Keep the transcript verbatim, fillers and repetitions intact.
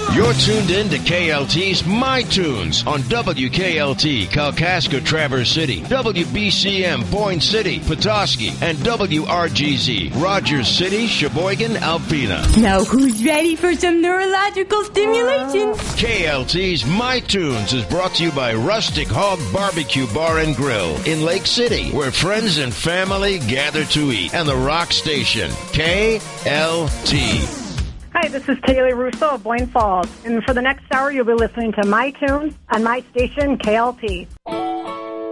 You're tuned in to K L T's My Tunes on W K L T, Kalkaska, Traverse City, W B C M, Boyne City, Petoskey, and W R G Z, Rogers City, Sheboygan, Alpena. Now who's ready for some neurological stimulation? K L T's My Tunes is brought to you by Rustic Hog Barbecue Bar and Grill in Lake City, where friends and family gather to eat, and the Rock Station, K L T. Hi, this is Taylor Russo of Boyne Falls, and for the next hour you'll be listening to My Tunes on my station, K L T.